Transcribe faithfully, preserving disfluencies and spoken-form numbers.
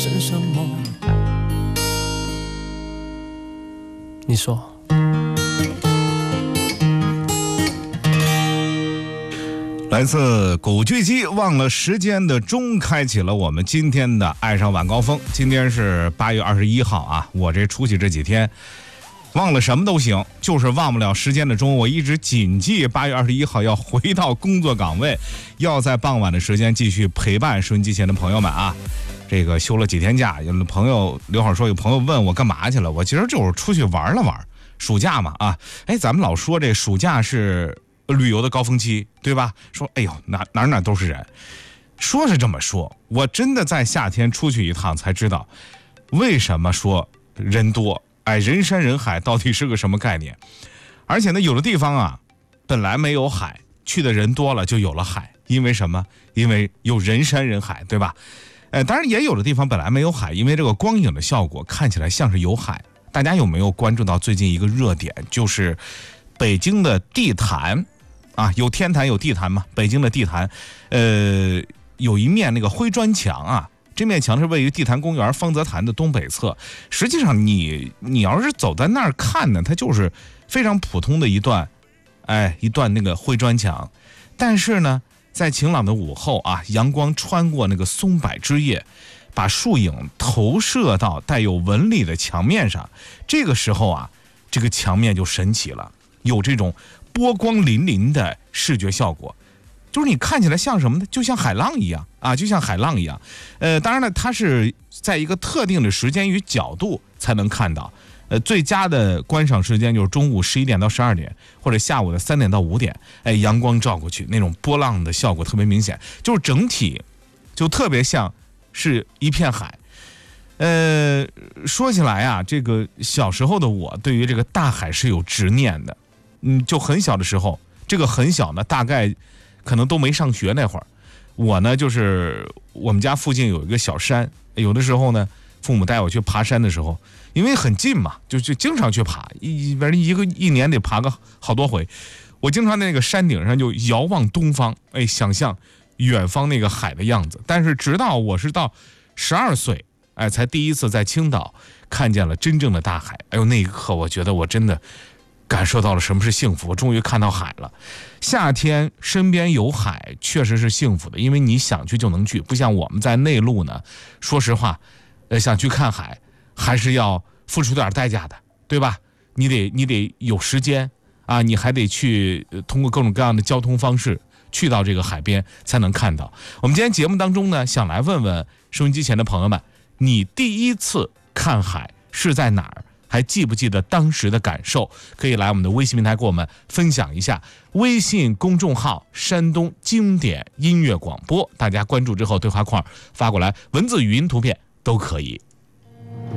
剩什么？你说。 来自古巨基《忘了时间的钟》开启了我们今天的爱上晚高峰。今天是八月二十一号啊，我这出去这几天忘了什么都行，就是忘不了时间的钟。我一直谨记八月二十一号要回到工作岗位，要在傍晚的时间继续陪伴收音机前的朋友们啊。这个休了几天假，有的朋友刘好说有朋友问我干嘛去了，我其实就是出去玩了玩，暑假嘛啊。哎，咱们老说这暑假是旅游的高峰期，对吧？说哎呦哪哪哪都是人，说是这么说，我真的在夏天出去一趟才知道为什么说人多，哎，人山人海到底是个什么概念。而且呢，有的地方啊本来没有海，去的人多了就有了海，因为什么？因为有人山人海，对吧？呃，当然也有的地方本来没有海，因为这个光影的效果看起来像是有海。大家有没有关注到最近一个热点，就是北京的地坛啊，有天坛有地坛嘛？北京的地坛，呃，有一面那个灰砖墙啊，这面墙是位于地坛公园方泽坛的东北侧。实际上你，你你要是走在那儿看呢，它就是非常普通的一段，哎，一段那个灰砖墙。但是呢，在晴朗的午后啊，阳光穿过那个松柏枝叶，把树影投射到带有纹理的墙面上。这个时候啊，这个墙面就神奇了，有这种波光粼粼的视觉效果，就是你看起来像什么呢？就像海浪一样啊，就像海浪一样。呃，当然了，它是在一个特定的时间与角度才能看到。呃，最佳的观赏时间就是中午十一点到十二点，或者下午的三点到五点。哎，阳光照过去，那种波浪的效果特别明显，就是整体就特别像是一片海。呃，说起来啊，这个小时候的我对于这个大海是有执念的。嗯，就很小的时候，这个很小呢，大概可能都没上学那会儿，我呢就是我们家附近有一个小山，有的时候呢，父母带我去爬山的时候，因为很近嘛，就就经常去爬，一反正一个一年得爬个好多回。我经常在那个山顶上就遥望东方，哎，想象远方那个海的样子。但是直到我是到十二岁，哎，才第一次在青岛看见了真正的大海。哎呦，那一刻我觉得我真的感受到了什么是幸福，我终于看到海了。夏天身边有海确实是幸福的，因为你想去就能去，不像我们在内陆呢，说实话，呃，想去看海还是要付出点代价的，对吧？你得你得有时间啊，你还得去、呃、通过各种各样的交通方式去到这个海边才能看到。我们今天节目当中呢，想来问问收音机前的朋友们，你第一次看海是在哪儿？还记不记得当时的感受？可以来我们的微信平台跟我们分享一下。微信公众号山东经典音乐广播，大家关注之后对话框发过来，文字语音图片都可以。